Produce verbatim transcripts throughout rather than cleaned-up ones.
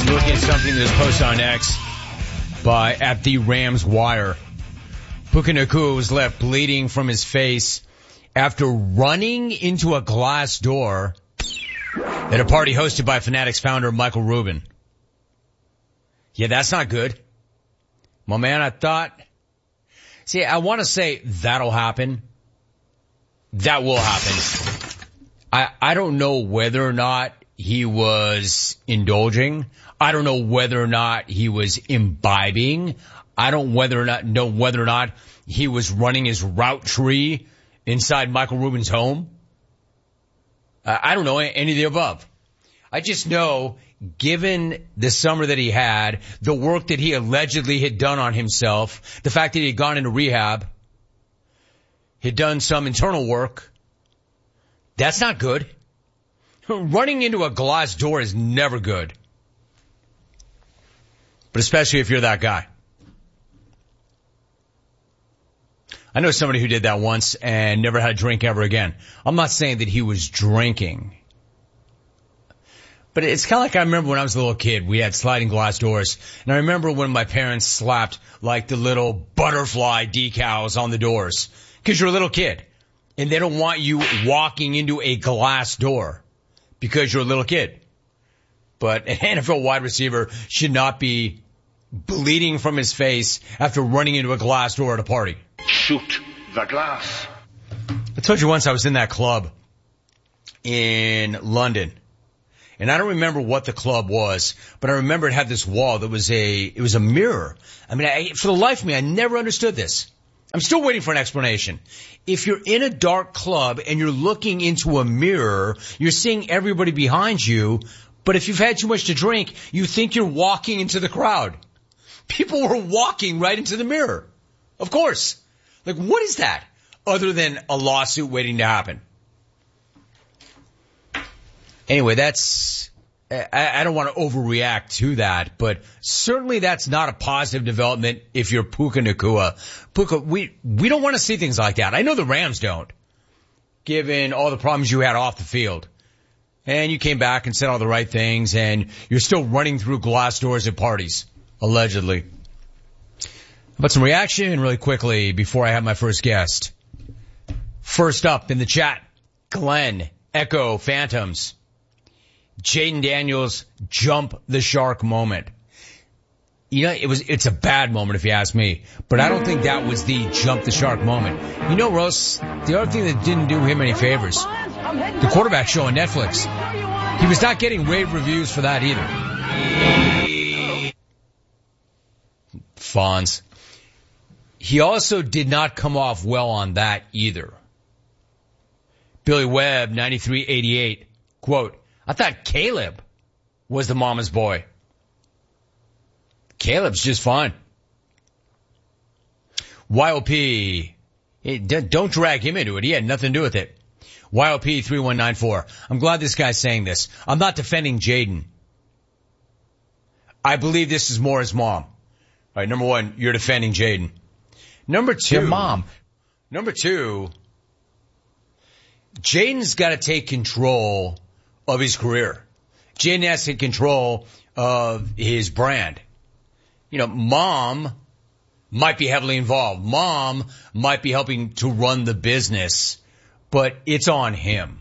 Looking at something that was posted on X by at the Rams Wire. Puka Nacua was left bleeding from his face after running into a glass door at a party hosted by Fanatics founder Michael Rubin. Yeah, that's not good. My man, I thought... See, I want to say that'll happen. That will happen. I, I don't know whether or not he was indulging. I don't know whether or not he was imbibing. I don't whether or not know whether or not he was running his route tree inside Michael Rubin's home. Uh, I don't know any of the above. I just know, given the summer that he had, the work that he allegedly had done on himself, the fact that he had gone into rehab, had done some internal work, that's not good. Running into a glass door is never good. But especially if you're that guy. I know somebody who did that once and never had a drink ever again. I'm not saying that he was drinking. But it's kind of like I remember when I was a little kid, we had sliding glass doors. And I remember when my parents slapped like the little butterfly decals on the doors. Because you're a little kid. And they don't want you walking into a glass door because you're a little kid. But an N F L wide receiver should not be bleeding from his face after running into a glass door at a party. Shoot the glass. I told you once I was in that club in London. And I don't remember what the club was, but I remember it had this wall that was a, it was a mirror. I mean, I, for the life of me, I never understood this. I'm still waiting for an explanation. If you're in a dark club and you're looking into a mirror, you're seeing everybody behind you, but if you've had too much to drink, you think you're walking into the crowd. People were walking right into the mirror. Of course. Like, what is that other than a lawsuit waiting to happen? Anyway, that's, I, I don't want to overreact to that, but certainly that's not a positive development if you're Puka Nacua. Puka, we, we don't want to see things like that. I know the Rams don't, given all the problems you had off the field. And you came back and said all the right things, and you're still running through glass doors at parties, allegedly. But some reaction really quickly before I have my first guest. First up in the chat, Glenn, Echo Phantoms. Jayden Daniels jump the shark moment. You know, it was, it's a bad moment if you ask me, but I don't think that was the jump the shark moment. You know, Russ, the other thing that didn't do him any favors, the quarterback show on Netflix. He was not getting rave reviews for that either. Fonz. He also did not come off well on that either. Billy Webb, ninety-three eighty-eight, quote, I thought Caleb was the mama's boy. Caleb's just fine. Y O P, don't drag him into it. He had nothing to do with it. Y O P three one nine four. I'm glad this guy's saying this. I'm not defending Jayden. I believe this is more his mom. All right, number one, you're defending Jayden. Number two, your mom. Number two, Jayden's got to take control of his career. Jayden has to take control of his brand. You know, mom might be heavily involved. Mom might be helping to run the business, but it's on him.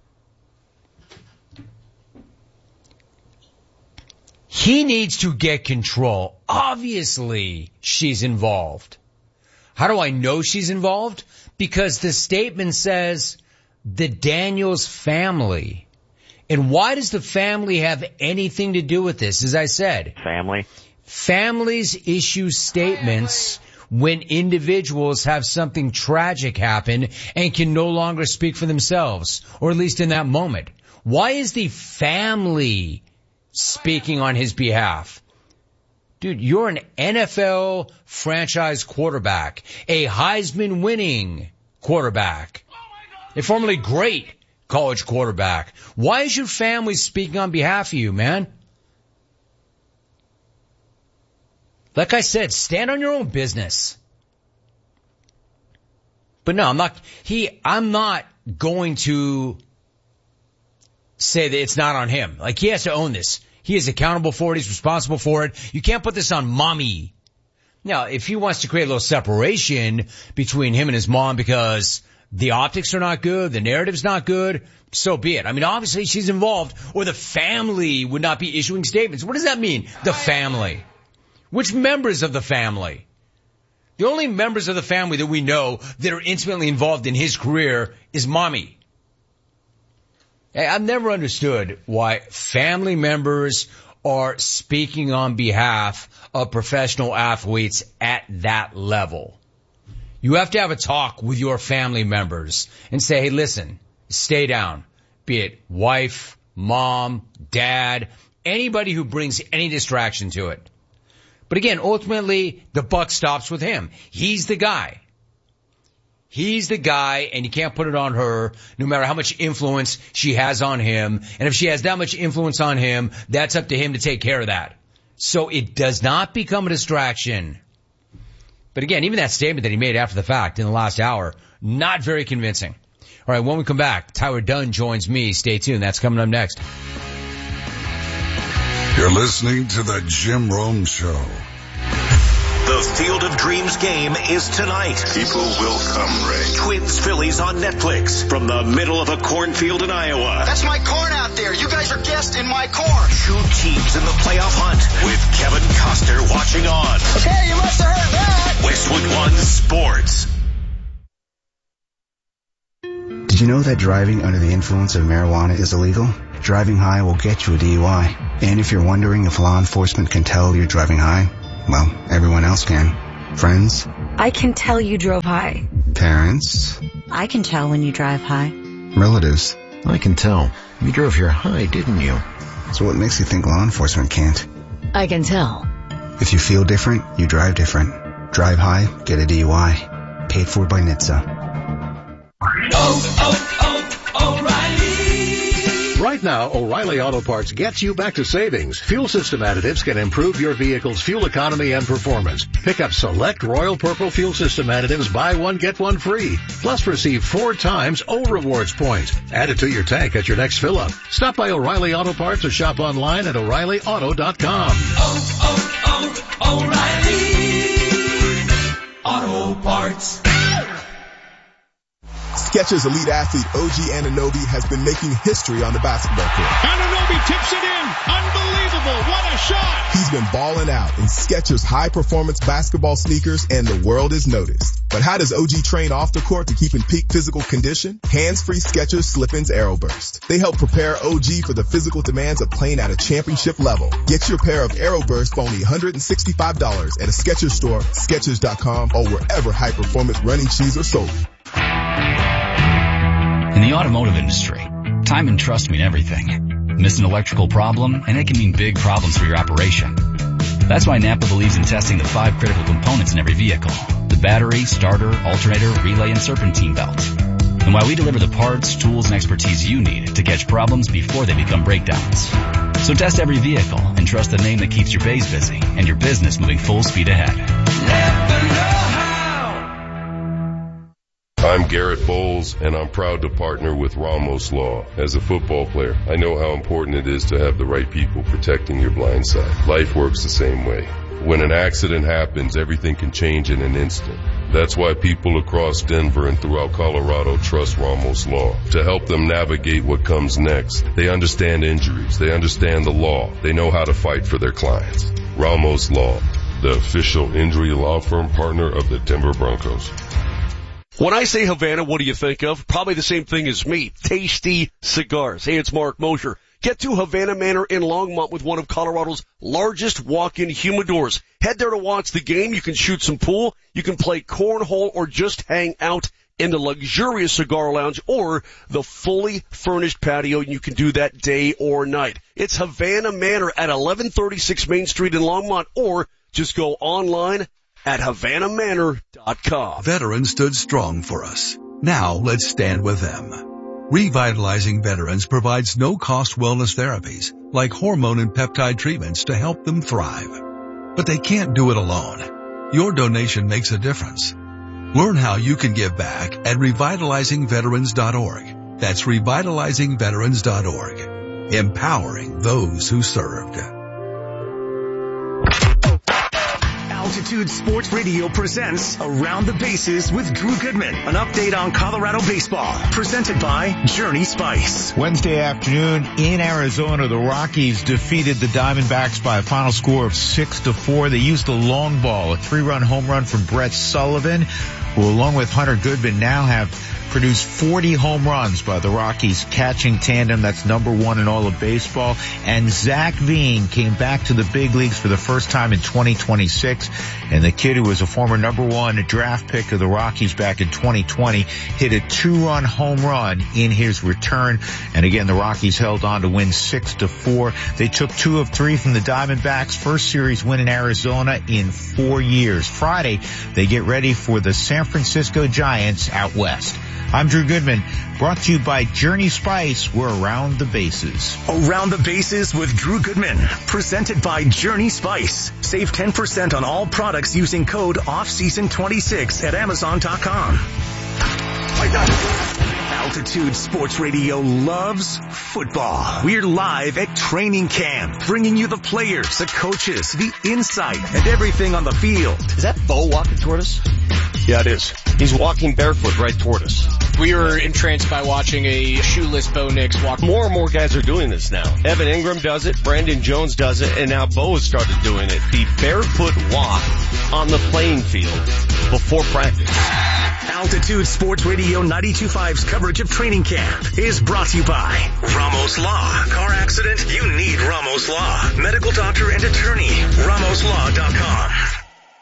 He needs to get control. Obviously, she's involved. How do I know she's involved? Because the statement says the Daniels family. And why does the family have anything to do with this? As I said, Family. Families issue statements when individuals have something tragic happen and can no longer speak for themselves, or at least in that moment. Why is the family speaking on his behalf? Dude, you're an N F L franchise quarterback, a Heisman winning quarterback, a formerly great college quarterback. Why is your family speaking on behalf of you, man? Like I said, stand on your own business. But no, I'm not, he, I'm not going to say that it's not on him. Like, he has to own this. He is accountable for it. He's responsible for it. You can't put this on mommy. Now, if he wants to create a little separation between him and his mom because the optics are not good, the narrative's not good, so be it. I mean, obviously she's involved, or the family would not be issuing statements. What does that mean? The family. Which members of the family? The only members of the family that we know that are intimately involved in his career is mommy. I've never understood why family members are speaking on behalf of professional athletes at that level. You have to have a talk with your family members and say, hey, listen, stay down. Be it wife, mom, dad, anybody who brings any distraction to it. But again, ultimately, the buck stops with him. He's the guy. He's the guy, and you can't put it on her, no matter how much influence she has on him. And if she has that much influence on him, that's up to him to take care of that. So it does not become a distraction. But again, even that statement that he made after the fact in the last hour, not very convincing. All right, when we come back, Tyler Dunn joins me. Stay tuned. That's coming up next. You're listening to the Jim Rome Show. The Field of Dreams game is tonight. People will come, Ray. Twins Phillies on Netflix from the middle of a cornfield in Iowa. That's my corn out there. You guys are guests in my corn. Two teams in the playoff hunt with Kevin Costner watching on. Okay, you must have heard that. Westwood One Sports. Did you know that driving under the influence of marijuana is illegal? Driving high will get you a D U I. And if you're wondering if law enforcement can tell you're driving high, well, everyone else can. Friends? I can tell you drove high. Parents? I can tell when you drive high. Relatives? I can tell. You drove here high, didn't you? So what makes you think law enforcement can't? I can tell. If you feel different, you drive different. Drive high, get a D U I. Paid for by N H T S A. Oh, oh, oh, O'Reilly! Right now, O'Reilly Auto Parts gets you back to savings. Fuel system additives can improve your vehicle's fuel economy and performance. Pick up select Royal Purple fuel system additives, buy one, get one free. Plus receive four times O Rewards points. Add it to your tank at your next fill-up. Stop by O'Reilly Auto Parts or shop online at O'Reilly Auto dot com. Oh, oh, oh, O'Reilly Auto Parts. Skechers elite athlete O G Anunoby has been making history on the basketball court. Anunoby tips it in. Unbelievable. What a shot. He's been balling out in Skechers high-performance basketball sneakers, and the world has noticed. But how does O G train off the court to keep in peak physical condition? Hands-free Skechers Slip-ins Aeroburst. They help prepare O G for the physical demands of playing at a championship level. Get your pair of Aeroburst for only one hundred sixty-five dollars at a Skechers store, Skechers dot com, or wherever high-performance running shoes are sold. In the automotive industry, time and trust mean everything. Miss an electrical problem, and it can mean big problems for your operation. That's why Napa believes in testing the five critical components in every vehicle: the battery, starter, alternator, relay, and serpentine belt. And why we deliver the parts, tools, and expertise you need to catch problems before they become breakdowns. So test every vehicle and trust the name that keeps your bays busy and your business moving full speed ahead. Never know how. I'm Garrett Bowles, and I'm proud to partner with Ramos Law. As a football player, I know how important it is to have the right people protecting your blind side. Life works the same way. When an accident happens, everything can change in an instant. That's why people across Denver and throughout Colorado trust Ramos Law to help them navigate what comes next. They understand injuries. They understand the law. They know how to fight for their clients. Ramos Law, the official injury law firm partner of the Denver Broncos. When I say Havana, what do you think of? Probably the same thing as me. Tasty cigars. Hey, it's Mark Mosher. Get to Havana Manor in Longmont with one of Colorado's largest walk-in humidors. Head there to watch the game. You can shoot some pool. You can play cornhole or just hang out in the luxurious cigar lounge or the fully furnished patio. You can do that day or night. It's Havana Manor at eleven thirty-six Main Street in Longmont, or just go online at Havana Manor dot com. Veterans stood strong for us. Now let's stand with them. Revitalizing Veterans provides no-cost wellness therapies like hormone and peptide treatments to help them thrive. But they can't do it alone. Your donation makes a difference. Learn how you can give back at revitalizing veterans dot org. That's revitalizing veterans dot org. empowering those who served. Altitude Sports Radio presents Around the Bases with Drew Goodman. An update on Colorado baseball. Presented by Journey Spice. Wednesday afternoon in Arizona, the Rockies defeated the Diamondbacks by a final score of six to four. They used the long ball, a three-run home run from Brett Sullivan, who along with Hunter Goodman now have produced forty home runs by the Rockies catching tandem. That's number one in all of baseball. And Zach Veen came back to the big leagues for the first time in twenty twenty-six. And the kid who was a former number one draft pick of the Rockies back in twenty twenty hit a two-run home run in his return. And again, the Rockies held on to win six to four. They took two of three from the Diamondbacks. First series win in Arizona in four years. Friday, they get ready for the San Francisco Giants out west. I'm Drew Goodman, brought to you by Journey Spice. We're around the bases. Around the Bases with Drew Goodman, presented by Journey Spice. Save ten percent on all products using code off season twenty-six at amazon dot com. Altitude Sports Radio loves football. We're live at training camp, bringing you the players, the coaches, the insight, and everything on the field. Is that Bo walking toward us? Yeah, it is. He's walking barefoot right toward us. We were entranced by watching a shoeless Bo Nix walk. More and more guys are doing this now. Evan Ingram does it, Brandon Jones does it, and now Bo has started doing it. The barefoot walk on the playing field before practice. Altitude Sports Radio ninety-two point five's coverage of training camp is brought to you by Ramos Law. Car accident? You need Ramos Law. Medical doctor and attorney. Ramos Law dot com.